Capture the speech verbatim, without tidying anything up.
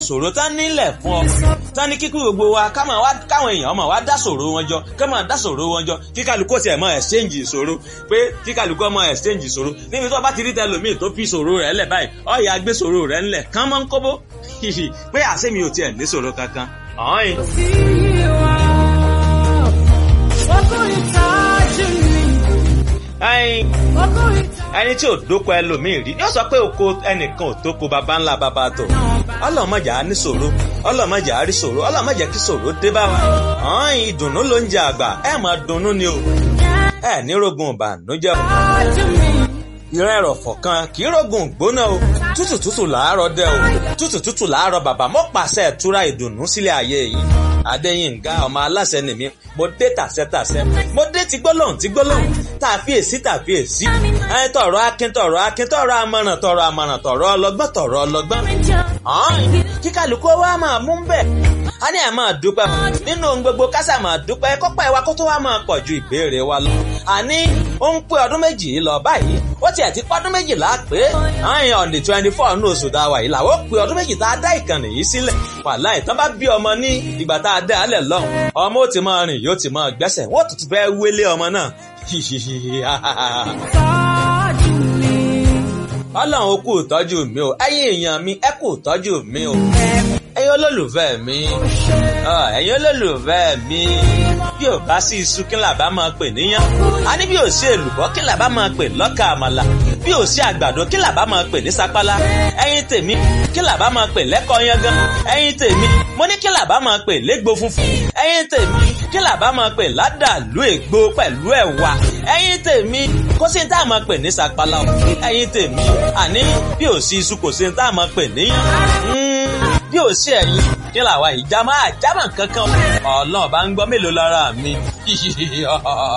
ṣòro tán nílẹ̀ fún ọ tán ní kíkú gbogbo wa káwọn èèyàn máa wá dá ṣòro wọn jọ ká máa dá ṣòro wọn jọ kí kálukú tiẹ̀ máa exchange ìṣòro pé kí kálukú máa exchange ìṣòro níbi tó bá ti rí tẹlòmíì tó fi ṣòro rẹ̀ lẹ̀ báyìí ọ̀yà gbé ṣòro rẹ̀ ńlẹ̀ kán mọ́ ń kóbó pé àṣé mi ò tiẹ̀ ní ṣòro kankan ọ̀hìn. ẹni tí ò dóko ẹlòmíì rí yóò sọ pé oko ẹnìkan ò tóko baba ńlá baba tó ọlọmọjà á ní ṣòro ọlọmọjà á rí ṣòro ọlọmọjà kí ṣòro dé bá wa ọ̀hìn ìdùnnú ló ń jẹ àgbà ẹ máa dunnú ni o ẹ ní rogun ìbànújẹ́ o ìran ẹ̀rọ̀fọ̀ kan kì í rogun gbóná o tútù tútù làárọ̀ dẹ o tútù tútù làárọ̀ bàbá mo pàṣẹ ìtura ìdùnnú sílẹ̀ ayé yìí Adéyínká ọmọ aláṣẹ nìmí mo dé tàṣẹtàṣẹ mo dé ti gbólóhùn ti gbólóhùn tàfíèsí tàfíèsí ẹ tọrọ akin tọrọ akin tọrọ amọ̀ràn tọrọ amọ̀ràn tọrọ ọlọ́gbọ́n tọrọ ọlọ́gbọ́n kí kálukú wa máa mú bẹ́ẹ̀ a ní ẹ̀ máa dúpẹ́ nínú ohun gbogbo kásà máa dúpẹ́ kọ́pẹ́ wa kó tó wá máa pọ̀ ju ìbéèrè wa lọ àní ó ń pé ọdún méjì lọ báyìí ó tiẹ̀ ti pọ́dún méjìlá pé àyìn on the twenty four ní oṣù tá a wà yìí làwọn ó pé ọdún méjì tá a dá ìkànnì yìí sílẹ̀ wàláì tán bá bí ọmọ ní ìgbà tá a dá alẹ̀ lọ́hùn ọmọ ó ti máa rìn yóò ti máa gbẹ́sẹ̀ wọ́n tún ti fẹ́ wélé ọmọ náà ọlọ́run ó kú ìtọ́jú mi o ẹ̀yin èèyàn mi ẹ kú ìtọ́jú mi o ẹ̀yin olólùfẹ́ mi ẹ̀yin olólùfẹ́ mi bí ò bá sí iṣu kí làbá máa pè níyàn a ní bí ò sí èlùbọ́ kí làbá máa pè lọ́kà àmàlà bí ò sí àgbàdo kí làbá máa pè ní sapala ẹ̀yin tèmi kí làbá máa pè lẹ́kọ̀ọ́ yangan ẹ̀yin tèmi mo ní kí làbá máa pè légbò funfun ẹ̀yin tèmi kí làbá máa pè ládàlú ègbò pẹ̀lú ẹ̀wà ẹ̀yin tèmi kó sí ní tá a máa pè ní sapala ẹ̀yin tèmi àní bí ò sí iṣu kò sí ní tá a máa pè níyàn bí ò sí ẹ̀yin kí làwa ìjà máa jámà kankan ọlọ́ọ̀bá ń gbọ́ mélòó lára mi.